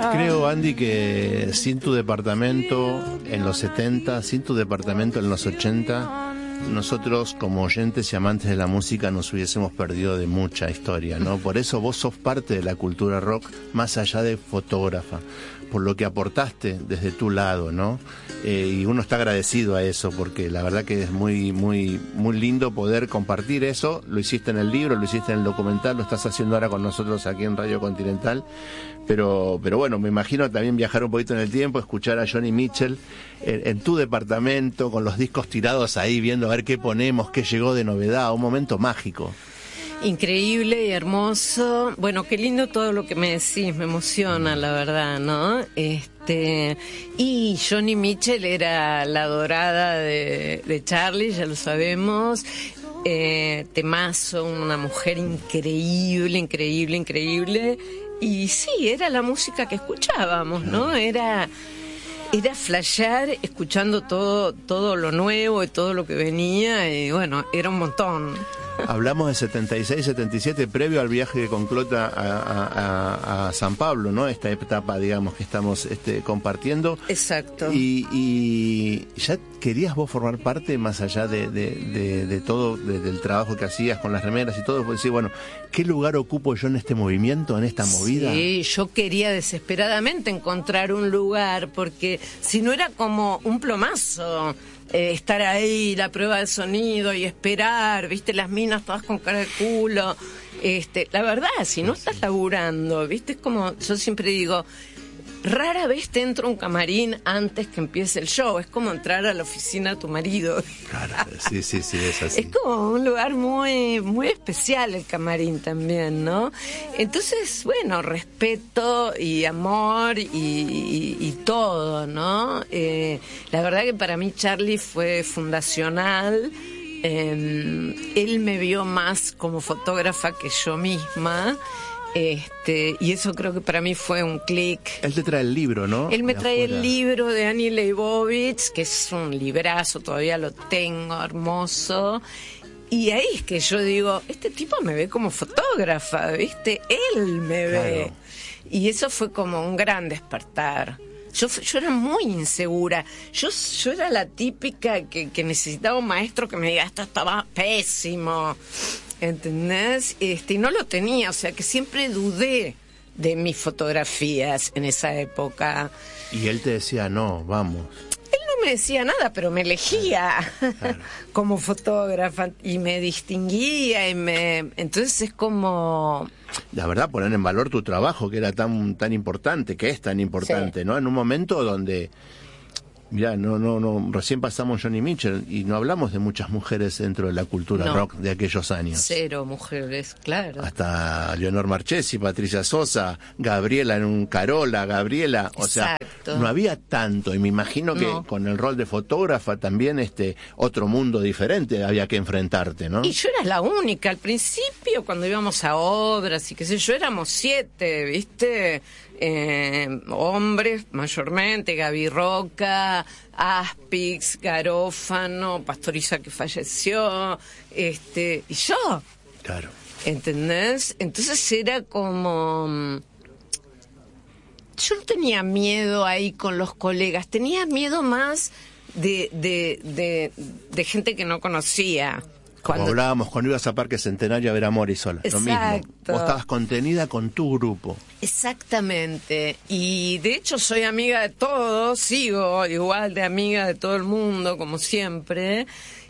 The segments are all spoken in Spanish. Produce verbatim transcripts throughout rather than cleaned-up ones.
Creo, Andy, que sin tu departamento en los setenta, sin tu departamento en los ochenta, nosotros como oyentes y amantes de la música nos hubiésemos perdido de mucha historia, ¿no? Por eso vos sos parte de la cultura rock, más allá de fotógrafa, por lo que aportaste desde tu lado, ¿no? Eh, y uno está agradecido a eso, porque la verdad que es muy, muy, muy lindo poder compartir eso. Lo hiciste en el libro, lo hiciste en el documental, lo estás haciendo ahora con nosotros aquí en Radio Continental. Pero, pero bueno, me imagino también viajar un poquito en el tiempo, escuchar a Joni Mitchell en, en tu departamento, con los discos tirados ahí, viendo a ver qué ponemos, qué llegó de novedad, un momento mágico. Increíble y hermoso. Bueno, qué lindo todo lo que me decís, me emociona, la verdad, ¿no? Este, y Joni Mitchell era la adorada de, de Charlie, ya lo sabemos. Eh, temazo, una mujer increíble, increíble, increíble. Y sí, era la música que escuchábamos, ¿no? Era... Era flashear escuchando todo todo lo nuevo y todo lo que venía, y bueno, era un montón. Hablamos de setenta y seis, setenta y siete, previo al viaje con Clota a, a, a San Pablo, ¿no? Esta etapa, digamos, que estamos este, compartiendo. Exacto. Y, y ya querías vos formar parte, más allá de, de, de, de todo, de, del trabajo que hacías con las remeras y todo, pues decir, bueno, ¿qué lugar ocupo yo en este movimiento, en esta movida? Sí, yo quería desesperadamente encontrar un lugar, porque si no era como un plomazo. Eh, estar ahí, la prueba de sonido y esperar, viste, las minas todas con cara de culo. Este, la verdad, si no estás laburando, viste, es como, yo siempre digo, rara vez te entra un camarín antes que empiece el show, es como entrar a la oficina de tu marido. Claro, sí, sí, sí, es así. Es como un lugar muy, muy especial el camarín también, ¿no? Entonces, bueno, respeto y amor y, y, y todo, ¿no? Eh, la verdad que para mí Charlie fue fundacional. Eh, él me vio más como fotógrafa que yo misma. Este, y eso creo que para mí fue un clic. Él te trae el libro, ¿no? Él me de trae afuera. el libro de Annie Leibovitz, que es un librazo, todavía lo tengo, hermoso. Y ahí es que yo digo, este tipo me ve como fotógrafa, ¿viste? Él me ve. Claro. Y eso fue como un gran despertar. Yo, yo era muy insegura. Yo, yo era la típica que, que necesitaba un maestro que me diga, esto estaba pésimo. ¿Entendés? Este, y no lo tenía, o sea que siempre dudé de mis fotografías en esa época. Y él te decía, no, vamos. Él no me decía nada, pero me elegía Claro. como fotógrafa y me distinguía y me... Entonces es como... La verdad, poner en valor tu trabajo, que era tan tan importante, que es tan importante, Sí. ¿no? En un momento donde... Mirá, no, no, no, recién pasamos Joni Mitchell y no hablamos de muchas mujeres dentro de la cultura No. rock de aquellos años. Cero mujeres, claro. Hasta Leonor Marchesi, Patricia Sosa, Gabriela en un Carola, Gabriela, o Exacto. sea, no había tanto, y me imagino que No. con el rol de fotógrafa también este otro mundo diferente había que enfrentarte, ¿no? Y yo era la única. Al principio, cuando íbamos a obras y qué sé yo, éramos siete, ¿viste? Eh, hombres, mayormente, Gaby Roca, Aspix, Garófano, Pastoriza que falleció, este, y yo. Claro. ¿Entendés? Entonces era como... Yo no tenía miedo ahí con los colegas, tenía miedo más de, de, de, de gente que no conocía. Como Cuando... hablábamos cuando ibas a Parque Centenario a ver a Mori sola, lo mismo. Exacto. Vos estabas contenida con tu grupo. Exactamente, y de hecho soy amiga de todos, sigo igual de amiga de todo el mundo, como siempre,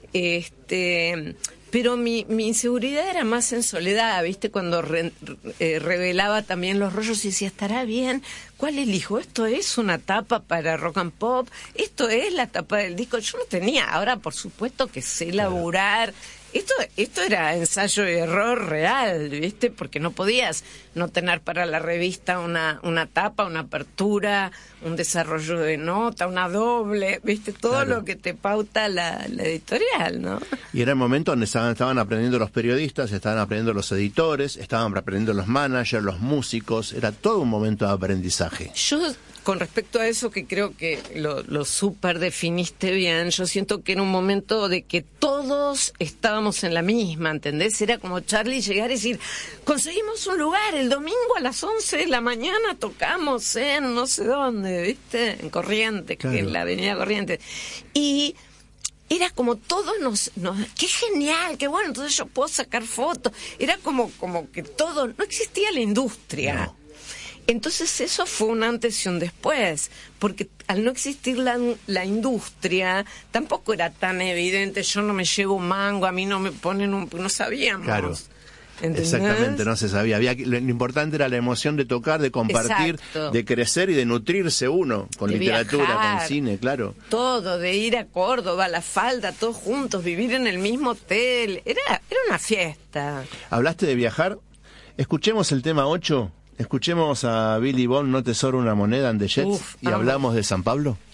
este, pero mi, mi inseguridad era más en soledad, ¿viste? Cuando re, eh, revelaba también los rollos y decía, ¿estará bien? ¿Cuál elijo? ¿Esto es una tapa para rock and pop? ¿Esto es la tapa del disco? Yo no tenía, ahora por supuesto que sé laburar. Esto, esto era ensayo y error real, ¿viste? Porque no podías no tener para la revista una, una tapa, una apertura, un desarrollo de nota, una doble, ¿viste? Todo Claro. lo que te pauta la, la editorial, ¿no? Y era el momento donde estaban, estaban aprendiendo los periodistas, estaban aprendiendo los editores, estaban aprendiendo los managers, los músicos, era todo un momento de aprendizaje. Yo, con respecto a eso, que creo que lo, lo súper definiste bien, yo siento que era un momento de que todos estaban estábamos en la misma, ¿entendés? Era como Charlie llegar y decir, conseguimos un lugar, el domingo a las once de la mañana tocamos en no sé dónde, ¿viste? En Corrientes, claro. En la avenida Corrientes. Y era como todos nos, nos... ¡Qué genial! ¡Qué bueno! Entonces yo puedo sacar fotos. Era como, como que todo... No existía la industria. No. Entonces eso fue un antes y un después, porque al no existir la, la industria, tampoco era tan evidente, yo no me llevo un mango, a mí no me ponen un... no sabíamos. Claro. ¿Entendés? Exactamente, no se sabía. Había, lo importante era la emoción de tocar, de compartir, Exacto. de crecer y de nutrirse uno, con de literatura, viajar, con cine, claro. Todo, de ir a Córdoba, a La Falda, todos juntos, vivir en el mismo hotel, era, era una fiesta. ¿Hablaste de viajar? Escuchemos el tema ocho. Escuchemos a Billy Bond, No te sobra una moneda, en The Jets, Uf, y vamos. Hablamos de San Pablo.